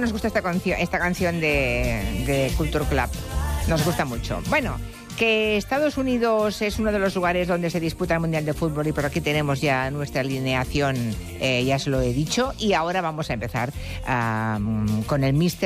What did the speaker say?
nos gusta esta canción de Culture Club. Nos gusta mucho. Bueno, que Estados Unidos es uno de los lugares donde se disputa el Mundial de Fútbol y por aquí tenemos ya nuestra alineación, ya se lo he dicho, y ahora vamos a empezar con el míster